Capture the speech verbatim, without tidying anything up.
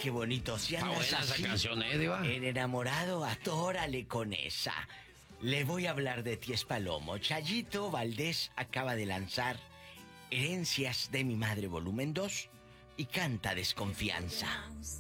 qué bonito. Si Está andas buena esa así, canción, ¿eh, Diva? en enamorado, atórale con esa. Le voy a hablar de ti, es Palomo. Chayito Valdés acaba de lanzar Herencias de mi madre, volumen dos, y canta Desconfianza.